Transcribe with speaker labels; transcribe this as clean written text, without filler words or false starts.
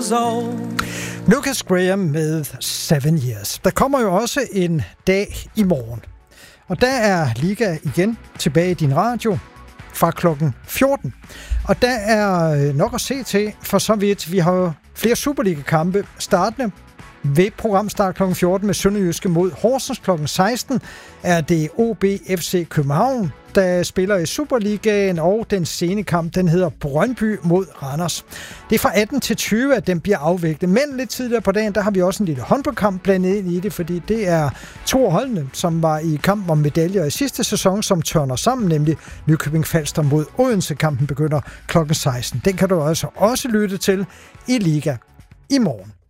Speaker 1: grows old.
Speaker 2: Lucas Graham med 7 Years. Der kommer jo også en dag i morgen. Og der er Liga igen tilbage i din radio fra klokken 14. Og der er nok at se til, for så vidt vi har flere Superliga-kampe startende ved programstart kl. 14 med Sønderjyske mod Horsens kl. 16 er det OB FC København, der spiller i Superligaen, og den sene kamp, den hedder Brøndby mod Randers. Det er fra 18 til 20, at den bliver afviklet, men lidt tidligere på dagen, der har vi også en lille håndboldkamp blandet ind i det, fordi det er 2 holdene, som var i kamp om medaljer i sidste sæson, som tørner sammen, nemlig Nykøbing Falster mod Odense. Kampen begynder kl. 16. Den kan du også lytte til i Liga i morgen.